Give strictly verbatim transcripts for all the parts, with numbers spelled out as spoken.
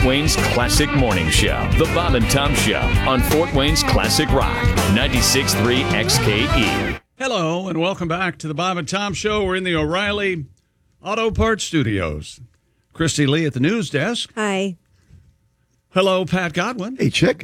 Wayne's Classic Morning Show. The Bob and Tom Show on Fort Wayne's Classic Rock, ninety-six point three X K E. Hello, and welcome back to the Bob and Tom Show. We're in the O'Reilly Auto Parts Studios. Christy Lee at the news desk. Hi. Hello, Pat Godwin. Hey, Chick.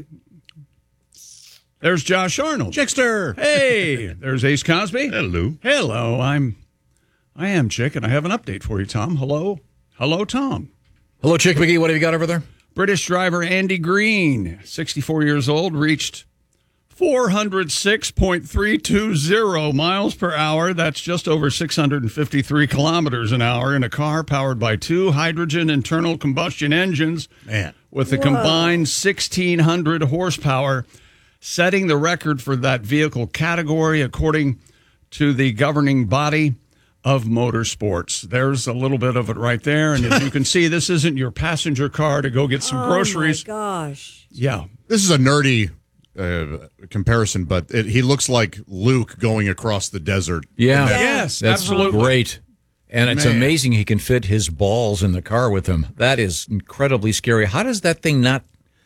There's Josh Arnold. Chickster. Hey, there's Ace Cosby. Hello. Hello, I'm, I am Chick, and I have an update for you, Tom. Hello. Hello, Tom. Hello, Chick McGee. What have you got over there? British driver Andy Green, sixty-four years old, reached four hundred six point three two zero miles per hour. That's just over six hundred fifty-three kilometers an hour in a car powered by two hydrogen internal combustion engines. Man. With a combined sixteen hundred horsepower, setting the record for that vehicle category according to the governing body of motorsports. There's a little bit of it right there. And as you can see, this isn't your passenger car to go get some oh groceries. Oh, my gosh. Yeah. This is a nerdy uh, comparison, but it, he looks like Luke going across the desert. Yeah. Yes, That's absolutely. great. And it's Man. amazing he can fit his balls in the car with him. That is incredibly scary. How does that thing not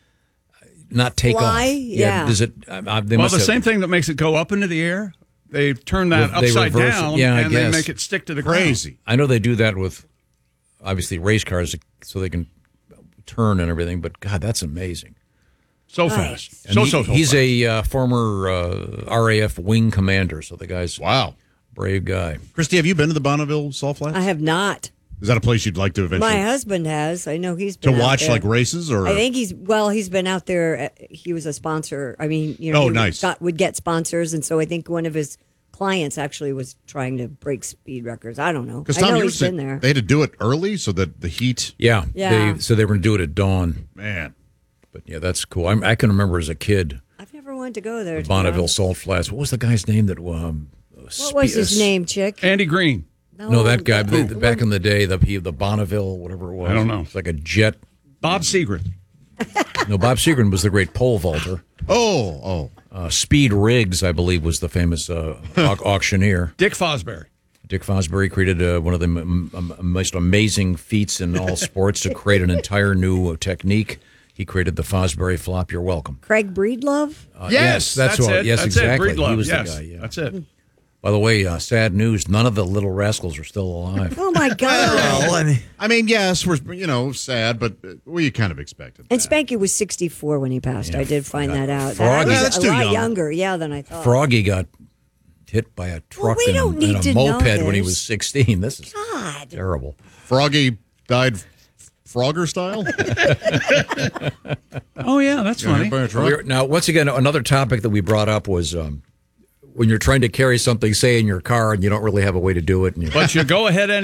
not take Fly? off? Yeah. Does it? Uh, they Well, must the have, same thing that makes it go up into the air, they turn that They upside reverse it. down Yeah, I and they guess. make it stick to the Crazy. I know they do that with obviously race cars so they can turn and everything. But God, that's amazing. So Nice. fast. And So, he- so, so he's fast. a uh, former uh, R A F wing commander, so the guy's Wow. brave guy. Christy, have you been to the Bonneville Salt Flats? I have not. Is that a place you'd like to eventually My husband has. I know he's to been out watch there. like races or? I think he's well. He's been out there. uh, He was a sponsor. I mean, you know, Oh, he nice. got, would get sponsors, and so I think one of his clients actually was trying to break speed records. I don't know. Because I Tom, know you were he's saying been there. they had to do it early so that the heat. Yeah. Yeah. They, so they were going to do it at dawn. Man, But yeah, that's cool. I'm, I can remember as a kid, I've never wanted to go there. to be Bonneville honest. Salt Flats. What was the guy's name that? Um, What was his name, Chick? Andy Green. No, that guy. the- the- back in the day, the he- the Bonneville, whatever it was. I don't know. It's like a jet. Bob Seagren. No, Bob Seagren was the great pole vaulter. oh, oh, Uh, Speed Riggs, I believe, was the famous uh, au- auctioneer. Dick Fosbury. Dick Fosbury created uh, one of the m- m- most amazing feats in all sports to create an entire new uh, technique. He created the Fosbury flop. You're welcome. Craig Breedlove. Uh, yes, that's, that's what. it. Yes, that's exactly. It. Breedlove. He was yes, the guy. Yeah. That's it. By the way, uh, sad news: none of the little rascals are still alive. Oh my God! well, I mean, I mean, yes, we're you know sad, but uh, we kind of expected. And that. Spanky was sixty-four when he passed. Yeah, I did find that out. Froggy- That Yeah, was that's a too lot young. younger, yeah, than I thought. Froggy got hit by a truck we and, don't a, need and a to know moped when he this. was sixteen. This is God. terrible. Froggy died Frogger style. Oh, yeah, that's funny. By a truck? We're- now, once again, another topic that we brought up was um, when you're trying to carry something, say, in your car, and you don't really have a way to do it. And you But you go ahead